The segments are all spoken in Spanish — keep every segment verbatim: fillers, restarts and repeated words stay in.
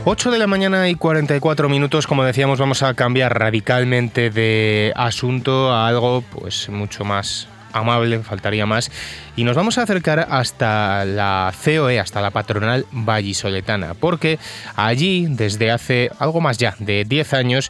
ocho de la mañana y cuarenta y cuatro minutos, como decíamos, vamos a cambiar radicalmente de asunto a algo pues mucho más amable, faltaría más, y nos vamos a acercar hasta la C O E, hasta la patronal vallisoletana, porque allí, desde hace algo más ya de diez años,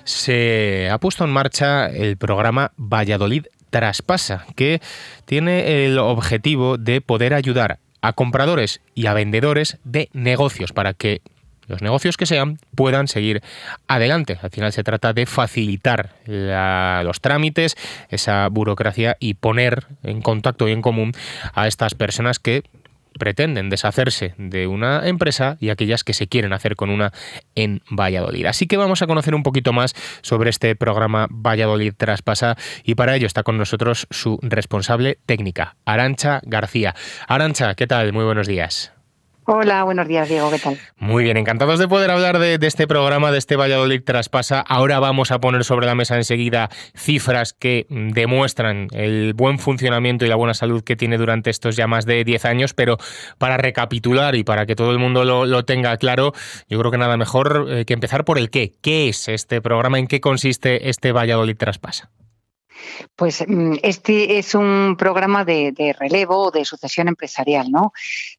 se ha puesto en marcha el programa Valladolid Traspasa, que tiene el objetivo de poder ayudar a compradores y a vendedores de negocios para que los negocios que sean puedan seguir adelante. Al final se trata de facilitar la, los trámites, esa burocracia y poner en contacto y en común a estas personas que pretenden deshacerse de una empresa y aquellas que se quieren hacer con una en Valladolid. Así que vamos a conocer un poquito más sobre este programa Valladolid Traspasa y para ello está con nosotros su responsable técnica, Arantxa García. Arantxa, ¿qué tal? Muy buenos días. Hola, buenos días, Diego, ¿qué tal? Muy bien, encantados de poder hablar de, de este programa, de este Valladolid Traspasa. Ahora vamos a poner sobre la mesa enseguida cifras que demuestran el buen funcionamiento y la buena salud que tiene durante estos ya más de diez años, pero para recapitular y para que todo el mundo lo, lo tenga claro, yo creo que nada mejor eh, que empezar por el qué. ¿Qué es este programa? ¿En qué consiste este Valladolid Traspasa? Pues este es un programa de, de relevo o de sucesión empresarial, ¿no?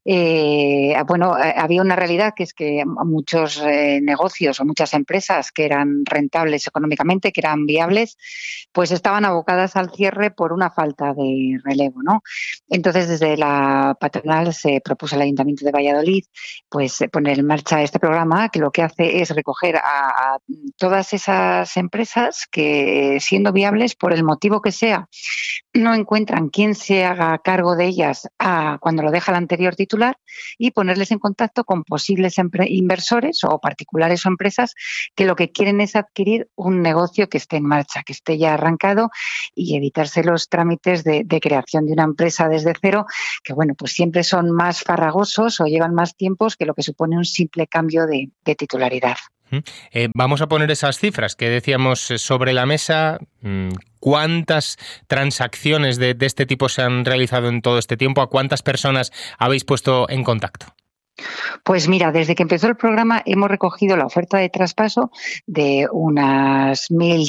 Eh, bueno, había una realidad que es que muchos eh, negocios o muchas empresas que eran rentables económicamente, que eran viables, pues estaban abocadas al cierre por una falta de relevo, ¿no? Entonces, desde la patronal se propuso al Ayuntamiento de Valladolid pues poner en marcha este programa que lo que hace es recoger a, a todas esas empresas que, siendo viables por el motivo que sea, no encuentran quién se haga cargo de ellas a, cuando lo deja el anterior titular y ponerles en contacto con posibles inversores o particulares o empresas que lo que quieren es adquirir un negocio que esté en marcha, que esté ya arrancado y evitarse los trámites de, de creación de una empresa desde cero, que bueno, pues siempre son más farragosos o llevan más tiempos que lo que supone un simple cambio de, de titularidad. Eh, vamos a poner esas cifras que decíamos sobre la mesa. ¿Cuántas transacciones de, de este tipo se han realizado en todo este tiempo? ¿A cuántas personas habéis puesto en contacto? Pues mira, desde que empezó el programa hemos recogido la oferta de traspaso de unas mil,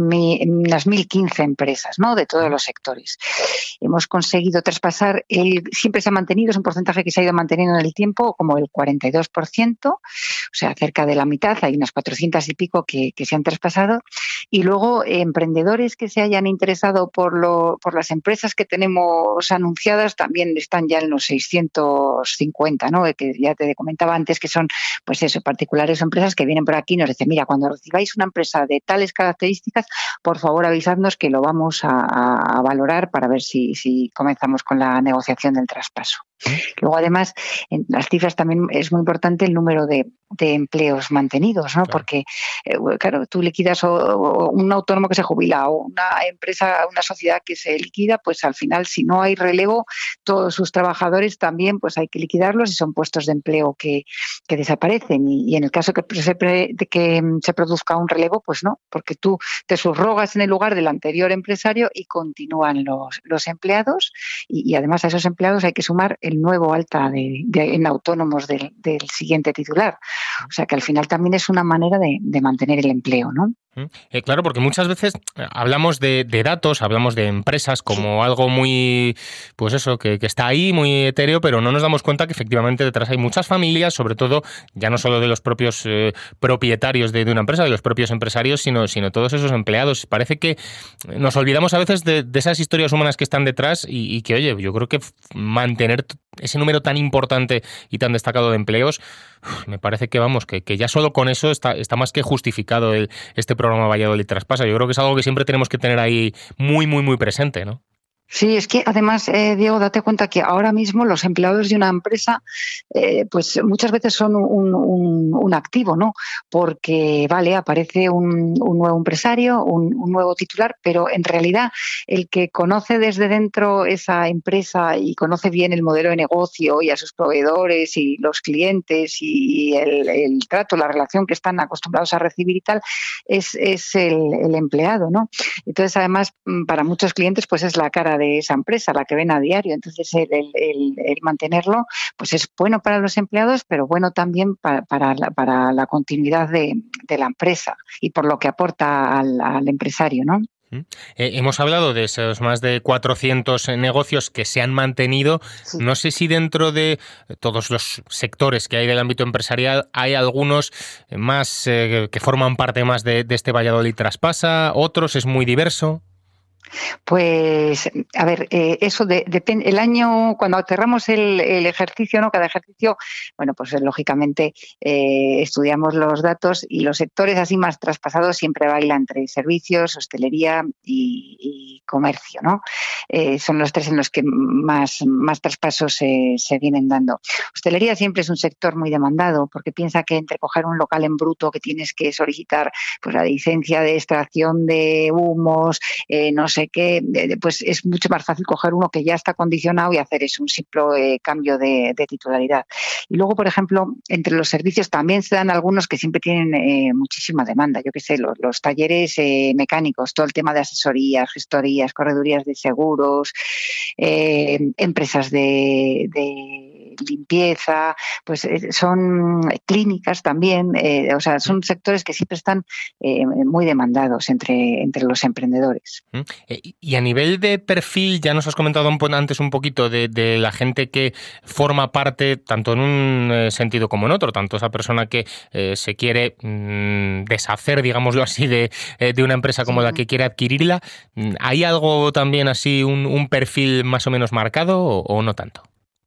unas mil quince empresas, ¿no? De todos los sectores. Hemos conseguido traspasar, el, siempre se ha mantenido, es un porcentaje que se ha ido manteniendo en el tiempo, como el cuarenta y dos por ciento, o sea, cerca de la mitad, hay unas cuatrocientas y pico que, que se han traspasado. Y luego, eh, emprendedores que se hayan interesado por, lo, por las empresas que tenemos anunciadas también están ya en los seiscientos cincuenta, ¿no? Que ya te comentaba antes que son, pues eso, particulares o empresas que vienen por aquí y nos dicen, mira, cuando recibáis una empresa de tales características, por favor avisadnos que lo vamos a, a valorar para ver si, si comenzamos con la negociación del traspaso. Luego, además, en las cifras también es muy importante el número de, de empleos mantenidos, ¿no? Claro. Porque, eh, claro, tú liquidas o, o un autónomo que se jubila o una empresa, una sociedad que se liquida, pues al final, si no hay relevo, todos sus trabajadores también, pues hay que liquidarlos y son puestos de empleo que, que desaparecen. Y, y en el caso que se, de que se produzca un relevo, pues no, porque tú te subrogas en el lugar del anterior empresario y continúan los, los empleados y, y además a esos empleados hay que sumar el nuevo alta de, de, en autónomos del, del siguiente titular. O sea que al final también es una manera de, de mantener el empleo, ¿no? Eh, claro, porque muchas veces hablamos de, de datos, hablamos de empresas como algo muy, pues eso, que, que está ahí, muy etéreo, pero no nos damos cuenta que efectivamente detrás hay muchas familias, sobre todo, ya no solo de los propios eh, propietarios de, de una empresa, de los propios empresarios, sino, sino todos esos empleados. Parece que nos olvidamos a veces de, de esas historias humanas que están detrás y, y que, oye, yo creo que mantener ese número tan importante y tan destacado de empleos, me parece que, vamos, que, que ya solo con eso está, está más que justificado el, este programa Valladolid Traspasa. Yo creo que es algo que siempre tenemos que tener ahí muy, muy, muy presente, ¿no? Sí, es que además, eh, Diego, date cuenta que ahora mismo los empleados de una empresa, eh, pues muchas veces son un, un, un activo, ¿no? Porque, vale, aparece un, un nuevo empresario, un, un nuevo titular, pero en realidad el que conoce desde dentro esa empresa y conoce bien el modelo de negocio y a sus proveedores y los clientes y el, el trato, la relación que están acostumbrados a recibir y tal, es, es el, el empleado, ¿no? Entonces, además, para muchos clientes, pues es la cara de de esa empresa, la que ven a diario. Entonces, el, el, el, el mantenerlo pues es bueno para los empleados, pero bueno también para, para, la, para la continuidad de, de la empresa y por lo que aporta al, al empresario, ¿no? Eh, hemos hablado de esos más de cuatrocientos negocios que se han mantenido. Sí. No sé si dentro de todos los sectores que hay del ámbito empresarial hay algunos más eh, que forman parte más de, de este Valladolid Traspasa, otros es muy diverso. Pues, a ver, eh, eso de, depende. El año, cuando cerramos el, el ejercicio, ¿no? Cada ejercicio, bueno, pues lógicamente eh, estudiamos los datos y los sectores así más traspasados siempre bailan entre servicios, hostelería y, y comercio, ¿no? Eh, son los tres en los que más, más traspasos se, se vienen dando. Hostelería siempre es un sector muy demandado porque piensa que entre coger un local en bruto que tienes que solicitar pues la licencia de extracción de humos, eh, no sé qué, pues es mucho más fácil coger uno que ya está condicionado y hacer eso, un simple eh, cambio de, de titularidad. Y luego, por ejemplo, entre los servicios también se dan algunos que siempre tienen eh, muchísima demanda. Yo qué sé, los, los talleres eh, mecánicos, todo el tema de asesorías, gestorías, corredurías de seguros, eh, empresas de, de limpieza, pues eh, son clínicas también, eh, o sea, son sectores que siempre están eh, muy demandados entre, entre los emprendedores. Y a nivel de perfil, ya nos has comentado antes un poquito de, de la gente que forma parte, tanto en un sentido como en otro, tanto esa persona que eh, se quiere mmm, deshacer, digámoslo así, de, de una empresa como sí. la que quiere adquirirla. ¿Hay algo también así, un, un perfil más o menos marcado o, o no tanto?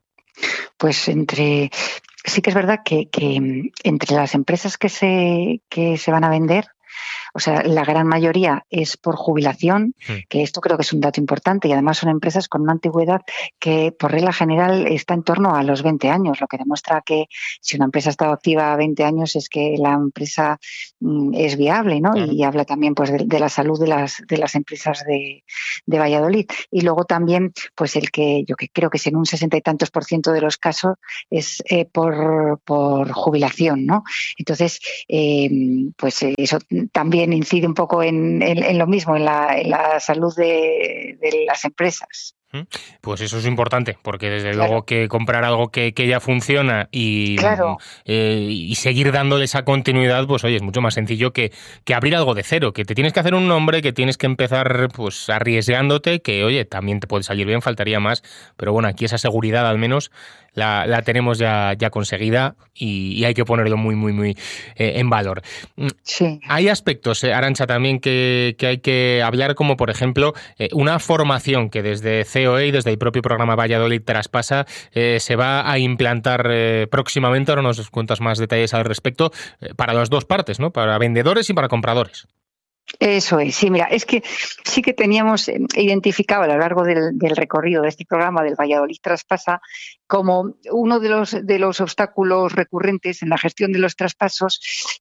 Pues entre... Sí que es verdad que, que entre las empresas que se, que se van a vender, o sea, la gran mayoría es por jubilación, sí. que esto creo que es un dato importante y además son empresas con una antigüedad que por regla general está en torno a los veinte años, lo que demuestra que si una empresa ha estado activa veinte años es que la empresa mm, es viable, ¿no? Claro. Y habla también pues de, de la salud de las, de las empresas de, de Valladolid. Y luego también pues el que yo que creo que es en un sesenta y tantos por ciento de los casos es eh, por, por jubilación, ¿no? Entonces, eh, pues eso también incide un poco en, en, en lo mismo, en la, en la salud de, de las empresas. Pues eso es importante, porque desde claro. luego que comprar algo que, que ya funciona y, claro. eh, y seguir dándole esa continuidad, pues oye, es mucho más sencillo que, que abrir algo de cero, que te tienes que hacer un nombre, que tienes que empezar pues arriesgándote, que oye, también te puede salir bien, faltaría más, pero bueno, aquí esa seguridad al menos la, la tenemos ya, ya conseguida y, y hay que ponerlo muy, muy, muy eh, en valor. Sí. Hay aspectos, eh, Arantxa, también que, que hay que hablar, como por ejemplo eh, una formación que desde C O E y desde el propio programa Valladolid Traspasa eh, se va a implantar eh, próximamente, ahora nos cuentas más detalles al respecto, eh, para las dos partes, ¿no? Para vendedores y para compradores. Eso es, sí, mira, es que sí que teníamos identificado a lo largo del, del recorrido de este programa del Valladolid Traspasa como uno de los, de los obstáculos recurrentes en la gestión de los traspasos,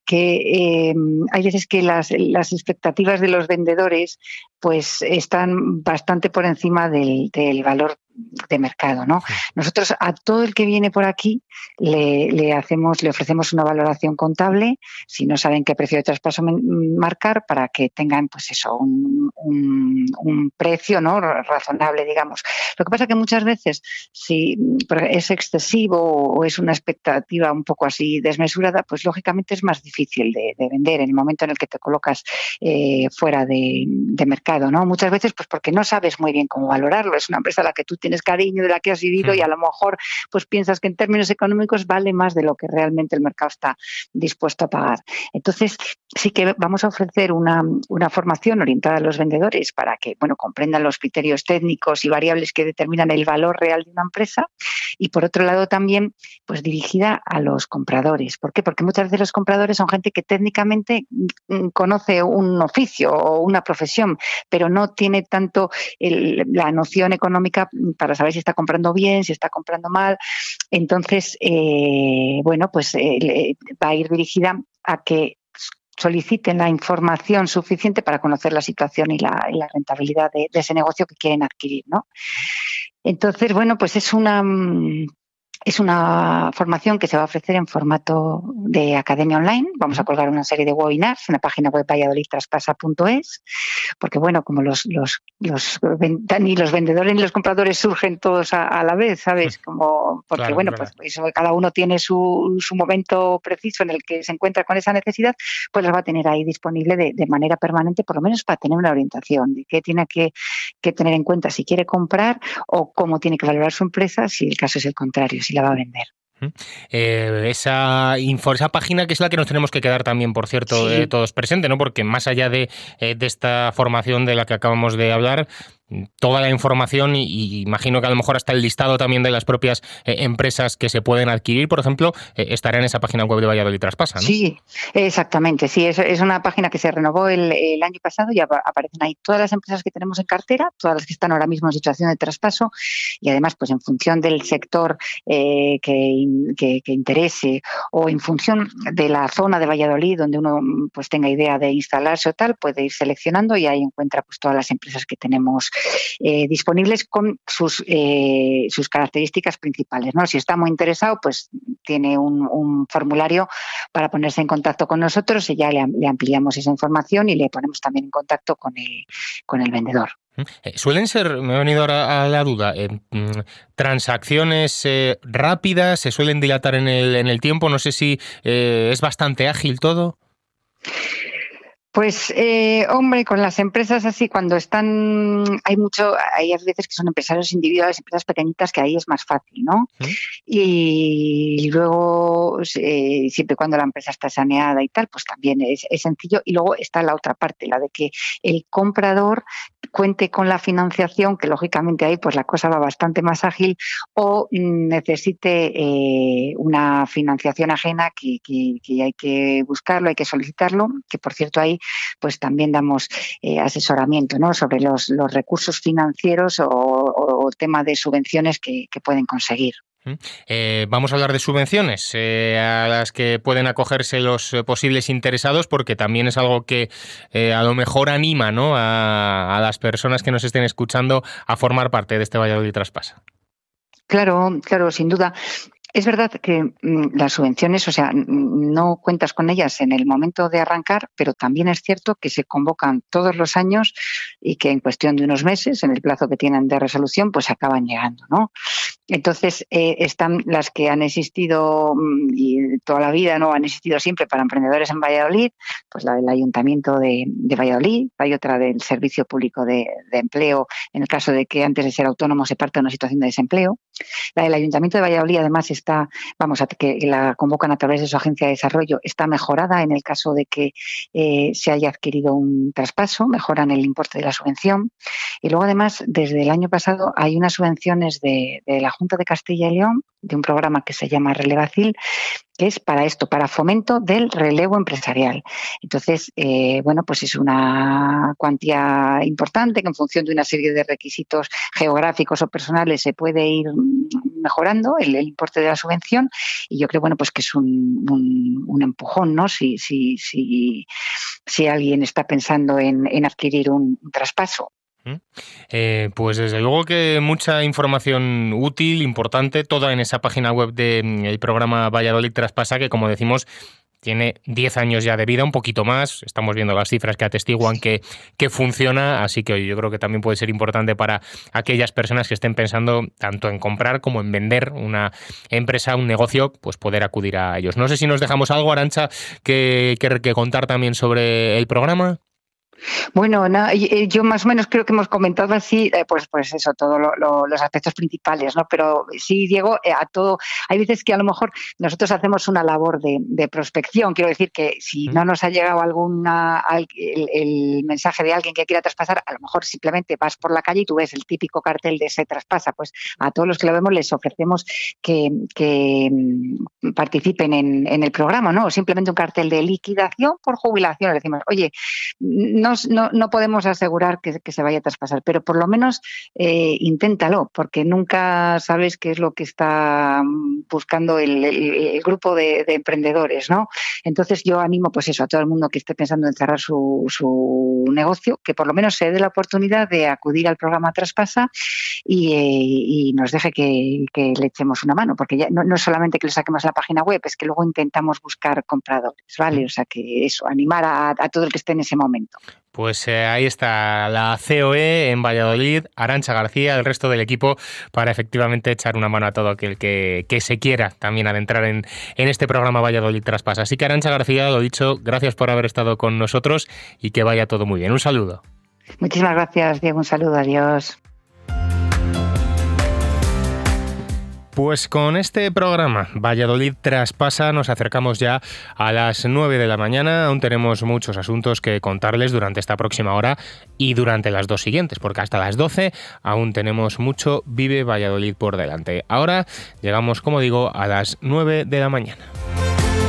que eh, hay veces que las, las expectativas de los vendedores pues están bastante por encima del, del valor de mercado, ¿no? Nosotros a todo el que viene por aquí le, le hacemos, le ofrecemos una valoración contable, si no saben qué precio de traspaso marcar, para que tengan, pues eso, un, un, un precio, ¿no? razonable, digamos. Lo que pasa que muchas veces, si es excesivo o es una expectativa un poco así desmesurada, pues lógicamente es más difícil de, de vender en el momento en el que te colocas eh, fuera de, de mercado, ¿no? Muchas veces, pues porque no sabes muy bien cómo valorarlo. Es una empresa a la que tú tienes cariño, de la que has vivido y a lo mejor pues piensas que en términos económicos vale más de lo que realmente el mercado está dispuesto a pagar. Entonces sí que vamos a ofrecer una, una formación orientada a los vendedores para que, bueno, comprendan los criterios técnicos y variables que determinan el valor real de una empresa, y por otro lado también pues dirigida a los compradores. ¿Por qué? Porque muchas veces los compradores son gente que técnicamente conoce un oficio o una profesión, pero no tiene tanto el, la noción económica para saber si está comprando bien, si está comprando mal. Entonces, eh, bueno, pues eh, va a ir dirigida a que soliciten la información suficiente para conocer la situación y la, y la rentabilidad de, de ese negocio que quieren adquirir, ¿no? Entonces, bueno, pues es una... Es una formación que se va a ofrecer en formato de academia online. Vamos a colgar una serie de webinars en la página web valladolid traspasa punto es, porque bueno, como los, los, los, ni los vendedores ni los compradores surgen todos a, a la vez, ¿sabes? Como, porque Claro, bueno, pues eso, cada uno tiene su, su momento preciso en el que se encuentra con esa necesidad, pues las va a tener ahí disponible de, de manera permanente, por lo menos para tener una orientación de qué tiene que, que tener en cuenta si quiere comprar o cómo tiene que valorar su empresa si el caso es el contrario, si la va a vender. Eh, esa, info, esa página que es la que nos tenemos que quedar también, por cierto, sí. eh, todos presentes, ¿no? Porque más allá de, eh, de esta formación de la que acabamos de hablar, toda la información y, y imagino que a lo mejor hasta el listado también de las propias eh, empresas que se pueden adquirir, por ejemplo, eh, estará en esa página web de Valladolid Traspasa, ¿no? Sí, exactamente. Sí, es, es una página que se renovó el, el año pasado y aparecen ahí todas las empresas que tenemos en cartera, todas las que están ahora mismo en situación de traspaso y además, pues en función del sector eh, que, que, que interese o en función de la zona de Valladolid donde uno pues tenga idea de instalarse o tal, puede ir seleccionando y ahí encuentra pues todas las empresas que tenemos Eh, disponibles con sus, eh, sus características principales, ¿no? Si está muy interesado, pues tiene un, un formulario para ponerse en contacto con nosotros y ya le, le ampliamos esa información y le ponemos también en contacto con el, con el vendedor. Eh, suelen ser, me ha venido ahora a la duda, eh, transacciones eh, rápidas, se suelen dilatar en el, en el tiempo, no sé si eh, es bastante ágil todo. Pues, eh, hombre, con las empresas así, cuando están, hay mucho, hay veces que son empresarios individuales, empresas pequeñitas, que ahí es más fácil, ¿no? ¿Sí? Y luego, eh, siempre cuando la empresa está saneada y tal, pues también es, es sencillo. Y luego está la otra parte, la de que el comprador cuente con la financiación, que lógicamente ahí pues la cosa va bastante más ágil, o necesite eh, una financiación ajena que, que, que hay que buscarlo, hay que solicitarlo, que por cierto ahí pues también damos eh, asesoramiento, ¿no? Sobre los, los recursos financieros o, o, o tema de subvenciones que, que pueden conseguir. Eh, vamos a hablar de subvenciones eh, a las que pueden acogerse los eh, posibles interesados, porque también es algo que eh, a lo mejor anima, ¿no? a, a las personas que nos estén escuchando a formar parte de este Valladolid Traspasa. Claro, claro, sin duda. Es verdad que mm, las subvenciones, o sea, no cuentas con ellas en el momento de arrancar, pero también es cierto que se convocan todos los años y que en cuestión de unos meses, en el plazo que tienen de resolución, pues acaban llegando, ¿no? Entonces, eh, están las que han existido y toda la vida, ¿no? Han existido siempre para emprendedores en Valladolid, pues la del Ayuntamiento de, de Valladolid, hay otra del Servicio Público de, de Empleo, en el caso de que antes de ser autónomo se parte de una situación de desempleo. La del Ayuntamiento de Valladolid, además, está, vamos, a que la convocan a través de su agencia de desarrollo, está mejorada en el caso de que eh, se haya adquirido un traspaso, mejoran el importe de la subvención. Y luego, además, desde el año pasado hay unas subvenciones de, de la Junta de Castilla y León, de un programa que se llama Relevacil, que es para esto, para fomento del relevo empresarial. Entonces, eh, bueno, pues es una cuantía importante que en función de una serie de requisitos geográficos o personales se puede ir mejorando el, el importe de la subvención y yo creo, bueno, pues que es un, un, un empujón, ¿no? Si, si, si, si alguien está pensando en, en adquirir un, un traspaso. Eh, pues desde luego que mucha información útil, importante, toda en esa página web del programa Valladolid Traspasa, que como decimos tiene diez años ya de vida, un poquito más. Estamos viendo las cifras que atestiguan que, que funciona, así que yo creo que también puede ser importante para aquellas personas que estén pensando tanto en comprar como en vender una empresa, un negocio, pues poder acudir a ellos. No sé si nos dejamos algo, Arantxa, que, que, que contar también sobre el programa. Bueno, no, yo más o menos creo que hemos comentado así, pues, pues eso, todos lo, lo, los aspectos principales, ¿no? Pero sí, Diego, a todo, hay veces que a lo mejor nosotros hacemos una labor de, de prospección, quiero decir que si no nos ha llegado alguna el, el mensaje de alguien que quiera traspasar, a lo mejor simplemente vas por la calle y tú ves el típico cartel de se traspasa, pues a todos los que lo vemos les ofrecemos que, que participen en, en el programa, ¿no? O simplemente un cartel de liquidación por jubilación, le decimos, oye, no No, no podemos asegurar que, que se vaya a traspasar, pero por lo menos eh, inténtalo, porque nunca sabes qué es lo que está buscando el, el, el grupo de, de emprendedores, ¿no? Entonces yo animo pues eso a todo el mundo que esté pensando en cerrar su, su negocio, que por lo menos se dé la oportunidad de acudir al programa Traspasa y, eh, y nos deje que, que le echemos una mano, porque ya no, no es solamente que le saquemos la página web, es que luego intentamos buscar compradores, ¿vale? O sea que eso, animar a, a todo el que esté en ese momento. Pues eh, ahí está la C O E en Valladolid, Arantxa García, el resto del equipo, para efectivamente echar una mano a todo aquel que, que se quiera también adentrar en, en este programa Valladolid Traspasa. Así que Arantxa García, lo dicho, gracias por haber estado con nosotros y que vaya todo muy bien. Un saludo. Muchísimas gracias, Diego. Un saludo. Adiós. Pues con este programa Valladolid Traspasa nos acercamos ya a las nueve de la mañana. Aún tenemos muchos asuntos que contarles durante esta próxima hora y durante las dos siguientes, porque hasta las doce aún tenemos mucho Vive Valladolid por delante. Ahora llegamos, como digo, a las nueve de la mañana.